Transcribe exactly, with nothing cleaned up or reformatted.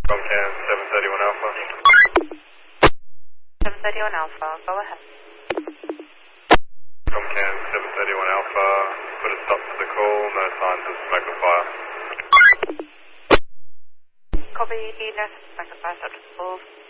Comcan seven thirty-one Alpha. seven thirty-one Alpha, go ahead. Comcan seven thirty-one Alpha, put a stop to the call, no signs of smoke or fire. Copy, no smoke or fire, stop to the call.